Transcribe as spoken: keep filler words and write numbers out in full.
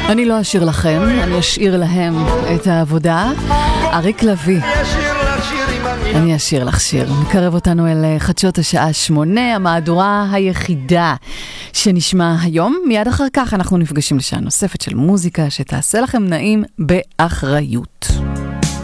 אני לא אשאיר לכם, אני אשאיר להם את העבודה. אריק לוי, אני אשאיר לך שיר. מקרב אותנו אל חדשות השעה שמונה, המהדורה היחידה שנשמע היום. מיד אחר כך אנחנו נפגשים לשעה נוספת של מוזיקה שתעשה לכם נעים באחריות.